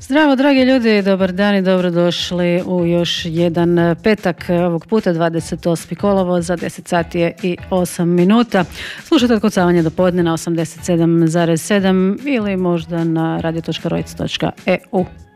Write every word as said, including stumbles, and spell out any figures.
Zdravo, dragi ljudi, dobar dan i dobrodošli u još jedan petak, ovog puta dvadeset osmi kolovoza, deset sati je i osam minuta. Slušajte Otkucavanje do podne na osamdeset sedam zarez sedam ili možda na radio točka rojc točka e u.